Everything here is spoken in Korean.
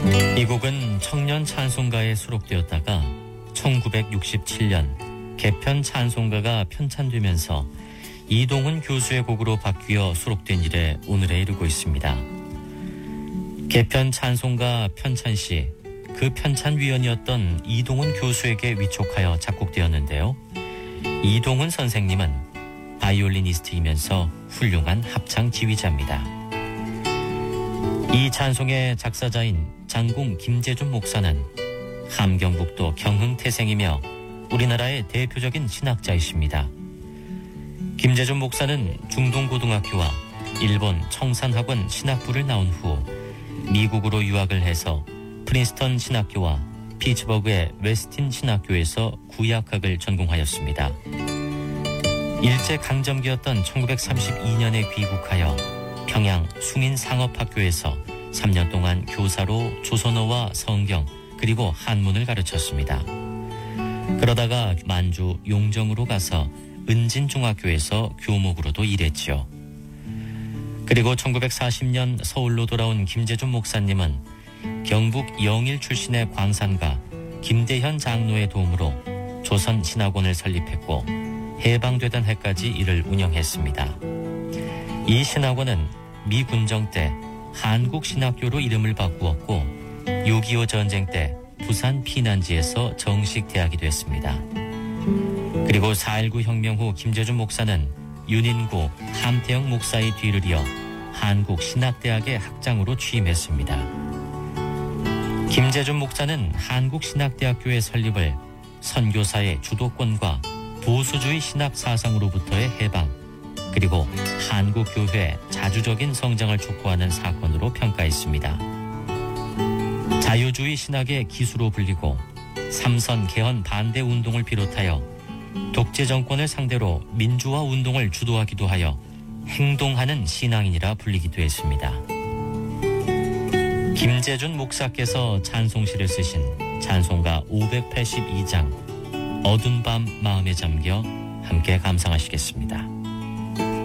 이 곡은 청년 찬송가에 수록되었다가 1967년 개편 찬송가가 편찬되면서 이동훈 교수의 곡으로 바뀌어 수록된 이래 오늘에 이르고 있습니다. 개편 찬송가 편찬 시 그 편찬위원이었던 이동훈 교수에게 위촉하여 작곡되었는데요. 이동훈 선생님은 바이올리니스트이면서 훌륭한 합창 지휘자입니다. 이 찬송의 작사자인 장공 김재준 목사는 함경북도 경흥태생이며 우리나라의 대표적인 신학자이십니다. 김재준 목사는 중동고등학교와 일본 청산학원 신학부를 나온 후 미국으로 유학을 해서 프린스턴 신학교와 피츠버그의 웨스틴 신학교에서 구약학을 전공하였습니다. 일제강점기였던 1932년에 귀국하여 평양 숭인상업학교에서 3년 동안 교사로 조선어와 성경 그리고 한문을 가르쳤습니다. 그러다가 만주 용정으로 가서 은진중학교에서 교목으로도 일했지요. 그리고 1940년 서울로 돌아온 김재준 목사님은 경북 영일 출신의 광산가 김대현 장로의 도움으로 조선신학원을 설립했고 해방되던 해까지 이를 운영했습니다. 이 신학원은 미 군정 때 한국신학교로 이름을 바꾸었고 6.25 전쟁 때 부산 피난지에서 정식 대학이 됐습니다. 그리고 4.19 혁명 후 김재준 목사는 윤인구 함태영 목사의 뒤를 이어 한국신학대학의 학장으로 취임했습니다. 김재준 목사는 한국신학대학교의 설립을 선교사의 주도권과 보수주의 신학 사상으로부터의 해방, 그리고 한국교회의 자주적인 성장을 촉구하는 사건으로 평가했습니다. 자유주의 신학의 기수로 불리고 삼선 개헌 반대 운동을 비롯하여 독재 정권을 상대로 민주화 운동을 주도하기도 하여 행동하는 신앙인이라 불리기도 했습니다. 김재준 목사께서 찬송시를 쓰신 찬송가 582장 어두운 밤 마음에 잠겨 함께 감상하시겠습니다.